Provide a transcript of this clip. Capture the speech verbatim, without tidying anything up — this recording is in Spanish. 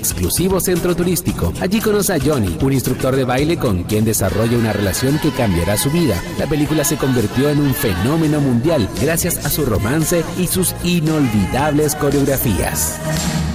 exclusivo centro turístico. Allí conoce a Johnny, un instructor de baile con quien desarrolla una relación que cambiará su vida. La película se convirtió en un fenómeno mundial gracias a su romance y sus inolvidables coreografías.